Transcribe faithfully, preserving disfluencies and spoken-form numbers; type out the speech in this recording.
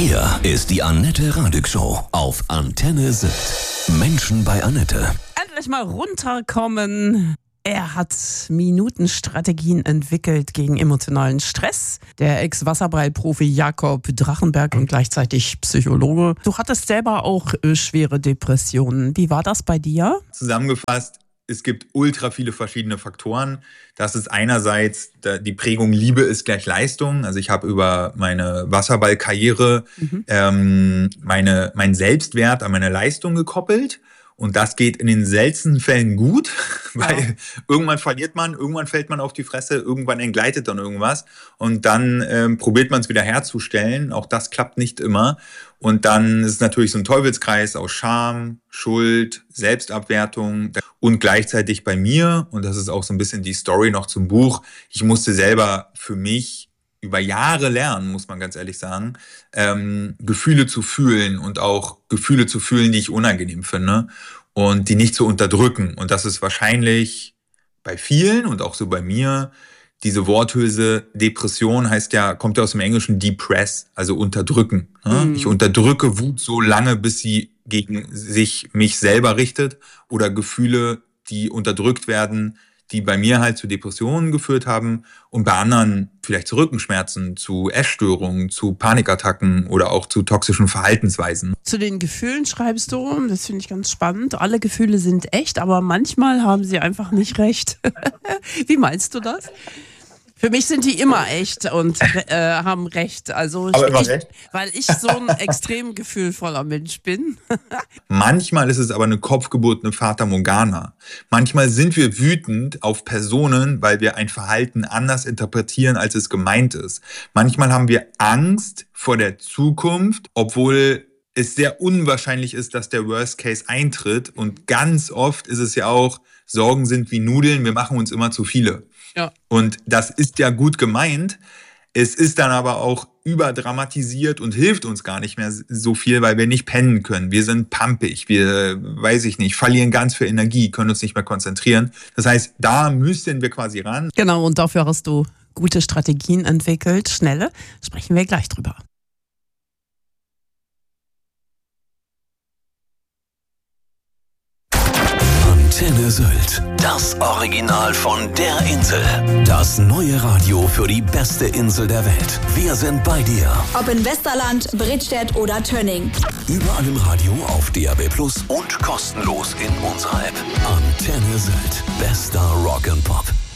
Hier ist die Annette Radig Show auf Antenne Sylt. Menschen bei Annette. Endlich mal runterkommen. Er hat Minutenstrategien entwickelt gegen emotionalen Stress. Der Ex-Wasserball-Profi Jakob Drachenberg und gleichzeitig Psychologe. Du hattest selber auch äh, schwere Depressionen. Wie war das bei dir? Zusammengefasst, es gibt ultra viele verschiedene Faktoren. Das ist einerseits die Prägung Liebe ist gleich Leistung. Also ich habe über meine Wasserballkarriere mhm. ähm, meine, meinen Selbstwert an meine Leistung gekoppelt. Und das geht in den seltensten Fällen gut, weil ja. irgendwann verliert man, irgendwann fällt man auf die Fresse, irgendwann entgleitet dann irgendwas und dann ähm, probiert man es wieder herzustellen. Auch das klappt nicht immer. Und dann ist es natürlich so ein Teufelskreis aus Scham, Schuld, Selbstabwertung und gleichzeitig bei mir, und das ist auch so ein bisschen die Story noch zum Buch, ich musste selber für mich über Jahre lernen, muss man ganz ehrlich sagen, ähm, Gefühle zu fühlen und auch Gefühle zu fühlen, die ich unangenehm finde und die nicht zu unterdrücken. Und das ist wahrscheinlich bei vielen und auch so bei mir, diese Worthülse Depression heißt ja, kommt ja aus dem Englischen depress, also unterdrücken. Ne? Mhm. Ich unterdrücke Wut so lange, bis sie gegen sich, mich selber richtet oder Gefühle, die unterdrückt werden, die bei mir halt zu Depressionen geführt haben und bei anderen vielleicht zu Rückenschmerzen, zu Essstörungen, zu Panikattacken oder auch zu toxischen Verhaltensweisen. Zu den Gefühlen schreibst du, das finde ich ganz spannend, alle Gefühle sind echt, aber manchmal haben sie einfach nicht recht. Wie meinst du das? Für mich sind die immer echt und äh, haben recht. Also ich, Aber immer ich, recht? Weil ich so ein extrem gefühlvoller Mensch bin. Manchmal ist es aber eine Kopfgeburt, eine Fata Morgana. Manchmal sind wir wütend auf Personen, weil wir ein Verhalten anders interpretieren, als es gemeint ist. Manchmal haben wir Angst vor der Zukunft, obwohl es sehr unwahrscheinlich ist, dass der Worst Case eintritt. Und ganz oft ist es ja auch, Sorgen sind wie Nudeln, wir machen uns immer zu viele. Ja. Und das ist ja gut gemeint. Es ist dann aber auch überdramatisiert und hilft uns gar nicht mehr so viel, weil wir nicht pennen können. Wir sind pampig, wir, weiß ich nicht, verlieren ganz viel Energie, können uns nicht mehr konzentrieren. Das heißt, da müssten wir quasi ran. Genau, und dafür hast du gute Strategien entwickelt, schnelle. Sprechen wir gleich drüber. Antenne Sylt, das Original von der Insel. Das neue Radio für die beste Insel der Welt. Wir sind bei dir. Ob in Westerland, Bredstedt oder Tönning. Überall im Radio auf D A B plus und kostenlos in unserer App. Antenne Sylt, bester Rock and Pop.